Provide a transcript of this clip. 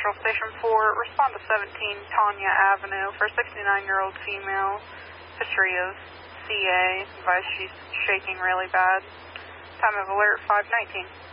Central Station 4, respond to 17 Tanya Avenue for a 69-year-old female. History of CA, advice she's shaking really bad. Time of alert 5:19.